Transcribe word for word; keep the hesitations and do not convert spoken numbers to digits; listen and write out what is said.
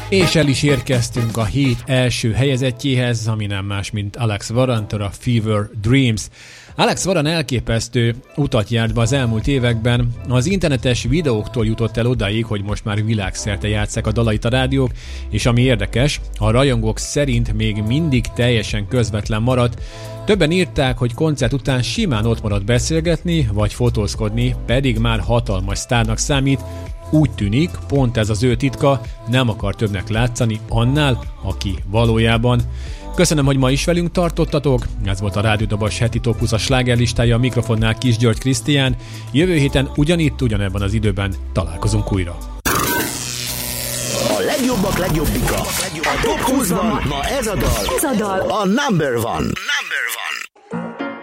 És el is érkeztünk a hét első helyezettjéhez, ami nem más, mint Alex Warrantól, a Fever Dreams. Alex Warren elképesztő utat járt be az elmúlt években, az internetes videóktól jutott el odáig, hogy most már világszerte játsszák a dalait a rádiók, és ami érdekes, a rajongók szerint még mindig teljesen közvetlen maradt. Többen írták, hogy koncert után simán ott marad beszélgetni, vagy fotózkodni, pedig már hatalmas sztárnak számít. Úgy tűnik, pont ez az ő titka, nem akar többnek látszani annál, aki valójában. Köszönöm, hogy ma is velünk tartottatok. Ez volt a Rádiódobos heti top húszas slágerlistája, a mikrofonnál Kis György Krisztián. Jövő héten ugyanitt, ugyanebben az időben találkozunk újra. A legjobbak legjobbika. A top húszban ma ez a dal. Ez a dal A number one.